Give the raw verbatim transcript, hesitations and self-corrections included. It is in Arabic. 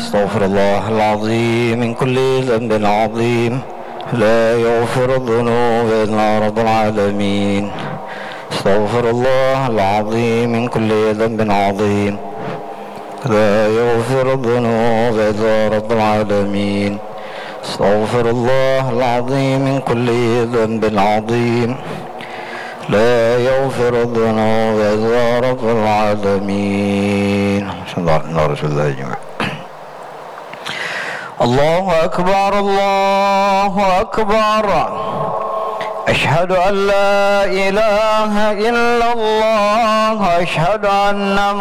استغفر الله العظيم من كل ذنب عظيم لا يغفر الذنوب إلا رب العالمين. استغفر الله العظيم من كل ذنب عظيم لا يغفر الذنوب إلا رب العالمين. استغفر الله العظيم من كل ذنب عظيم لا يغفر الذنوب إلا رب العالمين. صلى الله على رسول الله أجمعين. الله أكبر الله أكبر أشهد أن لا إله إلا الله أشهد أن